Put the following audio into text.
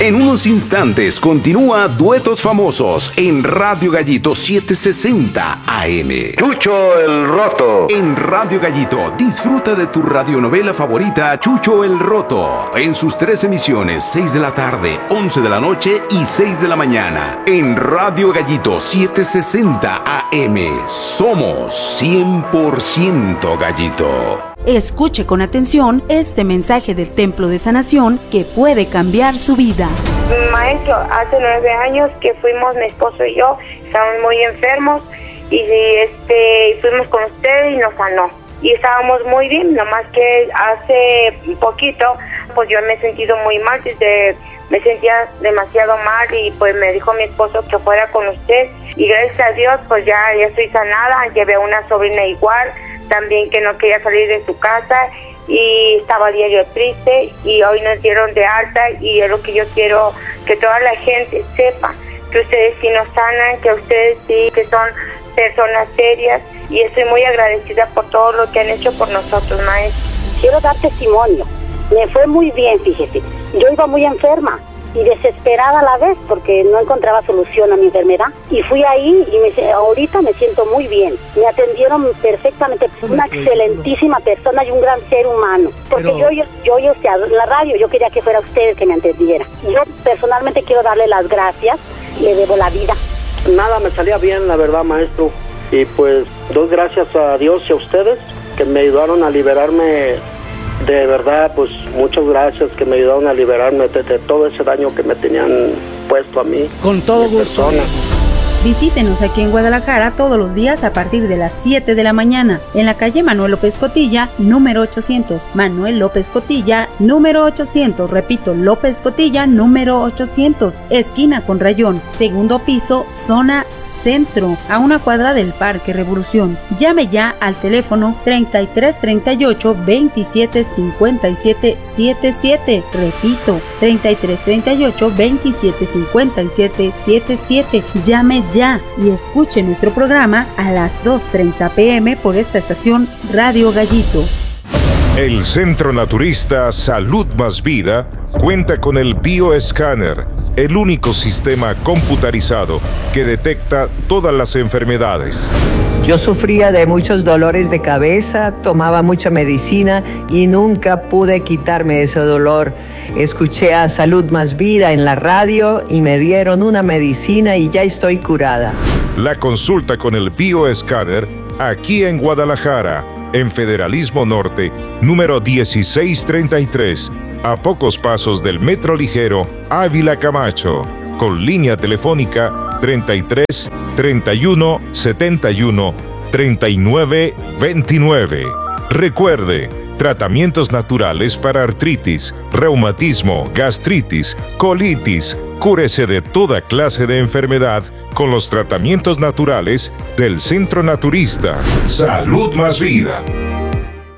En unos instantes continúa Duetos Famosos en Radio Gallito 760 AM. Chucho el Roto. En Radio Gallito disfruta de tu radionovela favorita Chucho el Roto en sus 3 emisiones, 6 de la tarde, 11 de la noche y 6 de la mañana. En Radio Gallito 760 AM somos 100% Gallito. Escuche con atención este mensaje del Templo de Sanación que puede cambiar su vida. Maestro, hace 9 años que fuimos mi esposo y yo, estábamos muy enfermos y fuimos con usted y nos sanó. Y estábamos muy bien, nomás que hace poquito, pues yo me he sentido muy mal, me sentía demasiado mal y pues me dijo mi esposo que fuera con usted. Y gracias a Dios, pues ya estoy sanada, llevé a una sobrina igual, también que no quería salir de su casa y estaba diario triste y hoy nos dieron de alta y es lo que yo quiero que toda la gente sepa, que ustedes sí nos sanan, que ustedes sí que son personas serias y estoy muy agradecida por todo lo que han hecho por nosotros, maestro. Quiero dar testimonio, me fue muy bien, fíjese, yo iba muy enferma y desesperada a la vez porque no encontraba solución a mi enfermedad y fui ahí y ahorita me siento muy bien, me atendieron perfectamente, una excelentísima persona y un gran ser humano, porque yo la radio, yo quería que fuera usted el que me atendiera. Yo personalmente quiero darle las gracias, le debo la vida. Nada me salía bien, la verdad, maestro, y pues doy gracias a Dios y a ustedes que me ayudaron a liberarme. De verdad, pues muchas gracias que me ayudaron a liberarme de todo ese daño que me tenían puesto a mí. Con todo gusto. Visítenos aquí en Guadalajara todos los días a partir de las 7 de la mañana, en la calle Manuel López Cotilla, número 800. Manuel López Cotilla, número 800. Repito, López Cotilla, número 800. Esquina con Rayón, segundo piso, zona centro, a una cuadra del Parque Revolución. Llame ya al teléfono 3338 27 57 77. Repito, 3338 27 57 77. Llame ya y escuche nuestro programa a las 2:30 p.m. por esta estación Radio Gallito. El Centro Naturista Salud Más Vida cuenta con el Bioescáner, el único sistema computarizado que detecta todas las enfermedades. Yo sufría de muchos dolores de cabeza, tomaba mucha medicina y nunca pude quitarme ese dolor. Escuché a Salud Más Vida en la radio y me dieron una medicina y ya estoy curada. La consulta con el Bioescáner aquí en Guadalajara, en Federalismo Norte, número 1633, a pocos pasos del Metro Ligero Ávila Camacho, con línea telefónica 33 31 71 39 29. Recuerde, tratamientos naturales para artritis, reumatismo, gastritis, colitis. Cúrese de toda clase de enfermedad con los tratamientos naturales del Centro Naturista Salud Más Vida.